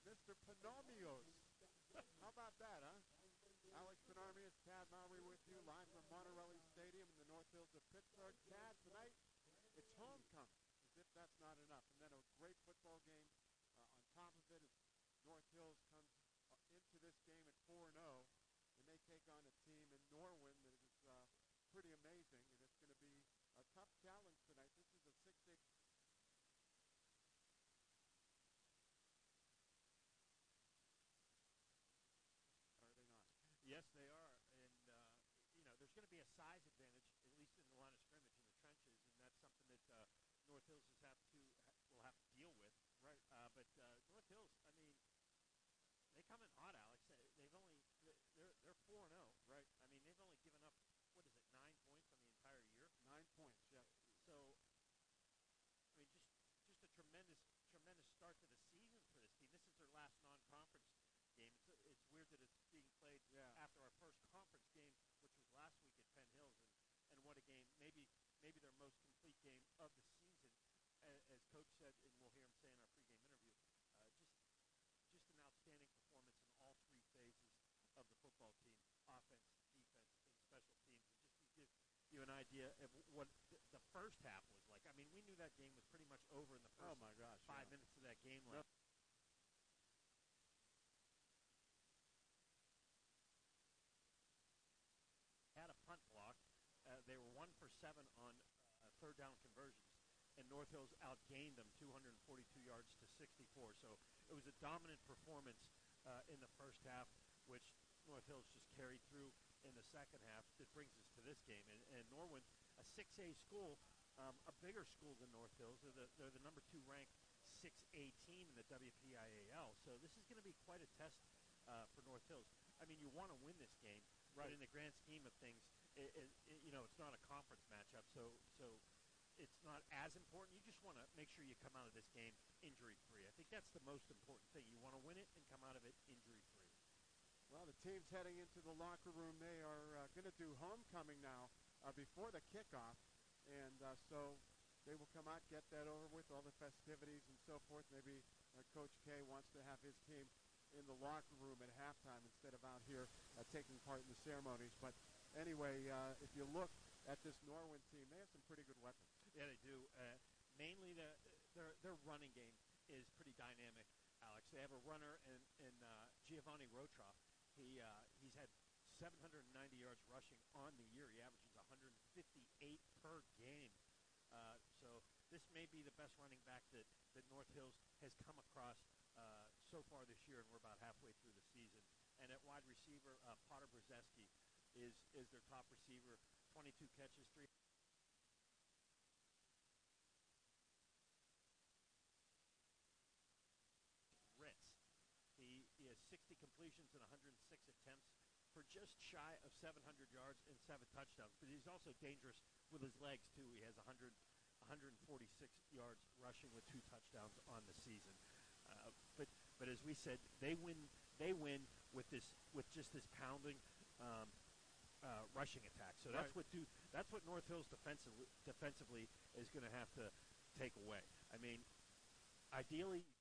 Mr. Panomios. How about that, huh? Alex Panomios, Tad Mowry with you live from Monterelli Stadium in the North Hills of Pittsburgh. Tad, tonight it's homecoming, as if that's not enough. And then a great football game on top of it as North Hills comes into this game at 4-0, and they take on a team in Norwin that is pretty amazing, and it's going to be a tough challenge tonight. This is a 6A. Are they not? Yes, they are, and there's going to be a size advantage, at least in the line of scrimmage in the trenches, and that's something that North Hills will have to deal with. Right. But North Hills, I mean, they come in hot, Alex. They're 4-0. Right. I mean, they've only given up 9 points on the entire year. 9 points, yeah. So, I mean, just a tremendous start to the season for this team. This is their last non-conference game. It's weird that it's being played after our first conference game, which was last week at Penn Hills, and what a game! Maybe their most complete game of the season, as Coach said, and we'll hear him say in our pregame interview. Just an outstanding performance in all three phases of the football team: offense, defense, and special teams. And just to give you an idea of what the first half was like. I mean, we knew that game was pretty much over in the first 5 minutes of that game left. Had a punt block. They were 1 for 7 on third down conversions, and North Hills outgained them 242 yards to 64. So it was a dominant performance in the first half, which North Hills just carried through in the second half. That brings us to this game. And Norwin, a 6A school, a bigger school than North Hills. They're the number 2 ranked 6A team in the WPIAL. So this is going to be quite a test for North Hills. I mean, you want to win this game, but in the grand scheme of things, it's not a conference matchup, so it's not as important. You just want to make sure you come out of this game injury-free. I think that's the most important thing. You want to win it and come out of it injury-free. Well, the teams heading into the locker room, they are going to do homecoming now before the kickoff, and so they will come out, get that over with, all the festivities and so forth. Maybe Coach K wants to have his team in the locker room at halftime instead of out here taking part in the ceremonies. But anyway, if you look at this Norwin team, they have some pretty good weapons. Yeah, they do. Mainly their running game is pretty dynamic, Alex. They have a runner in Giovanni Rotroff. He's had 790 yards rushing on the year. He averages 158 per game. So this may be the best running back that North Hills has come across so far this year, and we're about halfway through the season. And at wide receiver, Potter Brzezinski is their top receiver. 22 catches, 3. Ritz. He has 60 completions and 106 attempts for just shy of 700 yards and 7 touchdowns. But he's also dangerous with his legs, too. He has 146 yards rushing with 2 touchdowns on the season. But as we said, they win with just this pounding rushing attack. So that's what North Hills defensively is going to have to take away. I mean, ideally